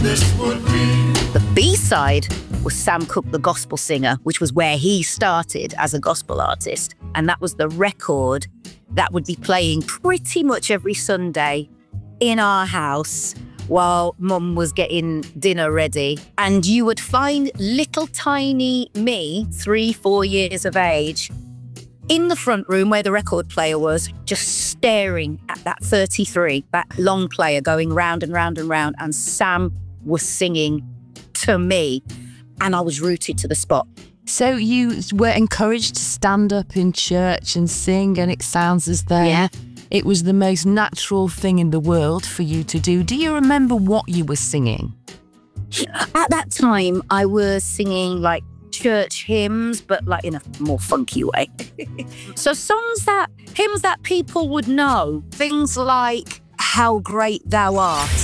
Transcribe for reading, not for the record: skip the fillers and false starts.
The B-side was Sam Cooke, the gospel singer, which was where he started as a gospel artist. And that was the record that would be playing pretty much every Sunday in our house while Mum was getting dinner ready. And you would find little tiny me, 3-4 years of age, in the front room where the record player was, just staring at that 33, that long player going round and round and round. And Sam was singing to me, and I was rooted to the spot. So you were encouraged to stand up in church and sing, and it sounds as though it was the most natural thing in the world for you to do. Do you remember what you were singing? At that time, I was singing like church hymns, but like in a more funky way. So hymns that people would know, things like How Great Thou Art.